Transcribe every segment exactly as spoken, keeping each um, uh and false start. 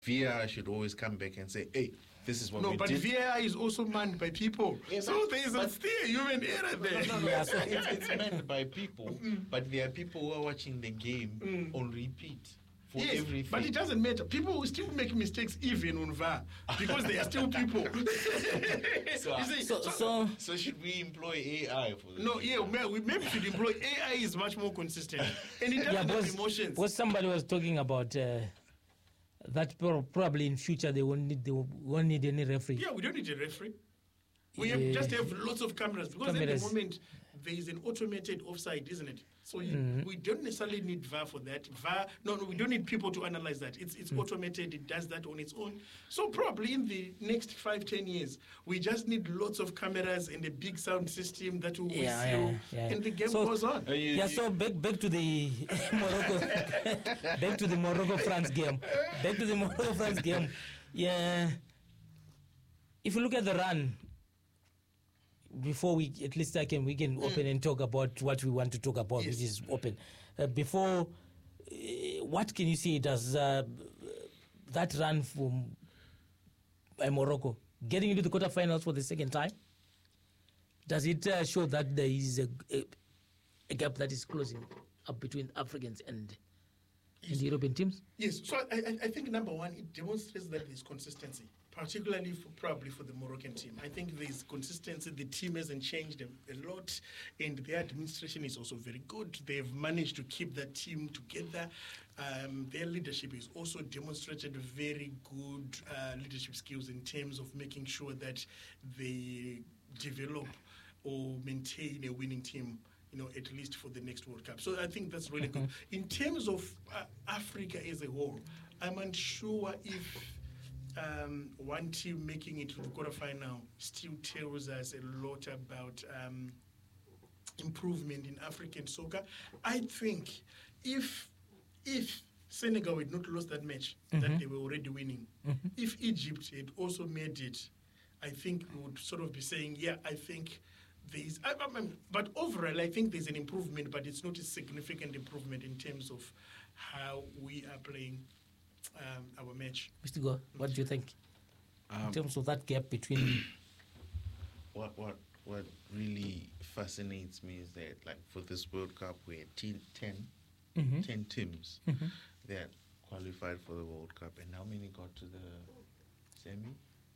V A R should always come back and say, hey, this is what no, we but did. No, but V A R is also manned by people. Yeah, so there is a still human error there. No, no, no. Yeah, so it's, it's manned by people, mm. but there are people who are watching the game mm. on repeat. For yes, everything. But it doesn't matter. People will still make mistakes even on V A R because they are still people. so, you see, so, so, so, so should we employ A I for this? No, yeah, we maybe should employ A I is much more consistent and it doesn't yeah, have emotions. What somebody was talking about uh, that probably in future they won't need they won't need any referee. Yeah, we don't need a referee. We have, yeah. just have lots of cameras because cameras. At the moment there is an automated offside, isn't it? So you, mm-hmm. we don't necessarily need V A R for that. V A R, no, no, we don't need people to analyze that. It's it's mm. automated. It does that on its own. So probably in the next five, ten years, we just need lots of cameras and a big sound system that will yeah, whistle, yeah, yeah. and the game so, goes on. Uh, you, yeah. You, so back back to the Morocco, back to the Morocco France game. Back to the Morocco France game. Yeah. If you look at the run. Before we, at least I can, we can mm. open and talk about what we want to talk about, yes. which is open. Uh, before, uh, what can you say does uh, that run from uh, Morocco, getting into the quarterfinals for the second time, does it uh, show that there is a, a, a gap that is closing up between Africans and, yes. and the European teams? Yes. So I, I think number one, it demonstrates that there is consistency. Particularly for probably for the Moroccan team. I think there's consistency. The team hasn't changed a, a lot, and their administration is also very good. They've managed to keep that team together. Um, their leadership is also demonstrated very good uh, leadership skills in terms of making sure that they develop or maintain a winning team, you know, at least for the next World Cup. So I think that's really mm-hmm. good. In terms of uh, Africa as a whole, I'm unsure if Um, one team making it to the quarterfinal still tells us a lot about um, improvement in African soccer. I think if if Senegal had not lost that match mm-hmm. that they were already winning, mm-hmm. if Egypt had also made it, I think we would sort of be saying, yeah, I think there is. I, I mean, but overall, I think there's an improvement, but it's not a significant improvement in terms of how we are playing Um, our match. Mister Go, what do you think um, in terms of that gap between? What what what really fascinates me is that, like, for this World Cup, we had ten, mm-hmm. ten teams mm-hmm. that qualified for the World Cup, and how many got to the semi?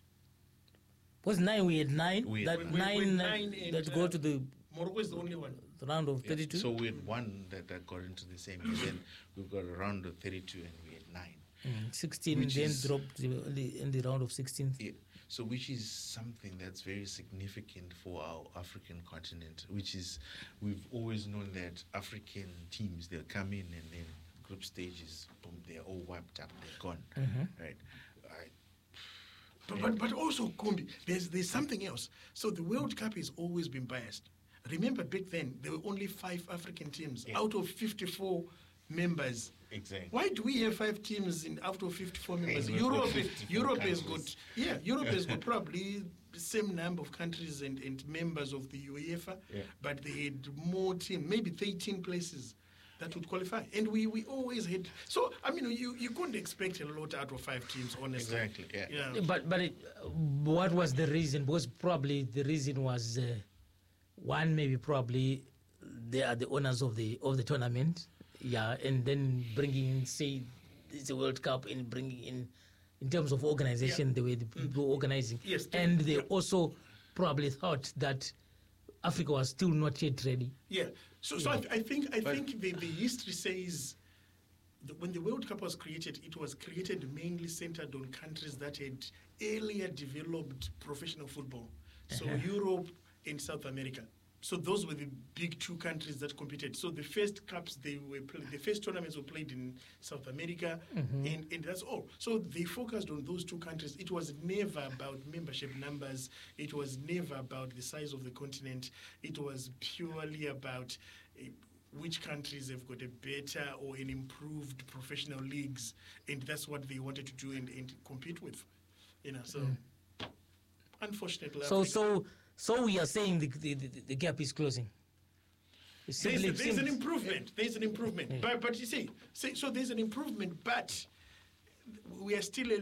Was nine? We had nine. We that had we, nine, we nine and, that go to the. Morocco is the only one. The round of thirty-two. Yeah, so we had one that, that got into the semi, and then we've got a round of thirty-two, and we had nine. Mm, sixteen, which then is, dropped in the, in the round of sixteen. Yeah, so which is something that's very significant for our African continent, which is, we've always known that African teams, they'll come in and then group stages, boom, they're all wiped up, they're gone, mm-hmm. right? I, but, but but also, Kumbi, there's there's something else. So the World Cup has always been biased. Remember back then, there were only five African teams yeah. out of fifty-four members. Exactly. Why do we have five teams in out of fifty-four members? Europe, Europe has got yeah, Europe has got probably the same number of countries and, and members of the UEFA, yeah. but they had more teams, maybe thirteen places that would qualify. And we, we always had so I mean you, you couldn't expect a lot out of five teams, honestly. Exactly. Yeah. yeah. But but it, what was the reason? Because probably the reason was uh, one maybe probably they are the owners of the of the tournament. Yeah, and then bringing in, say, it's a World Cup, and bringing in, in terms of organization, yeah. the way the people mm. organizing. Yes, and they yeah. also probably thought that Africa was still not yet ready. Yeah, so so yeah. I, I think I but think the, the history says that when the World Cup was created, it was created mainly centered on countries that had earlier developed professional football. So uh-huh. Europe and South America. So those were the big two countries that competed. So the first cups they were play- the first tournaments were played in South America, mm-hmm. and, and that's all. So they focused on those two countries. It was never about membership numbers. It was never about the size of the continent. It was purely about uh, which countries have got a better or an improved professional leagues, and that's what they wanted to do and, and compete with. You know, so mm. unfortunately, so Africa, so. So we are saying the the, the, the gap is closing. There's, there's an improvement. There's an improvement. Yeah. But but you see, see, so there's an improvement, but we are still a